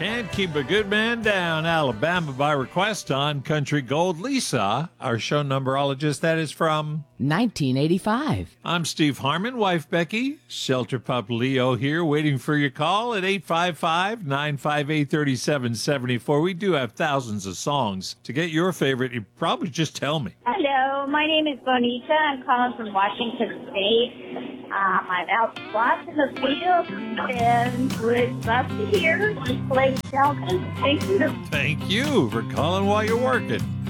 Can't keep a good man down, Alabama by request on Country Gold. Lisa, our show numberologist, that is from 1985. I'm Steve Harmon, wife Becky, shelter pup Leo here, waiting for your call at 855-958-3774. We do have thousands of songs. To get your favorite, you probably just tell me. Hello, my name is Bonita. I'm calling from Washington State. I'm out lost in the field and would love to hear you play Sheldon. Thank you. Thank you for calling while you're working.